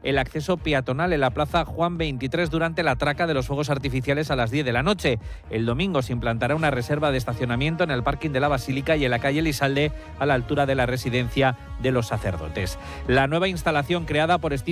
el acceso peatonal en la plaza Juan 23 durante la traca de los fuegos artificiales a las 10 de la noche. El domingo se implantará una reserva de estacionamiento en el parking de la Basílica y en la calle Elizalde a la altura de la residencia de los sacerdotes. La nueva instalación creada por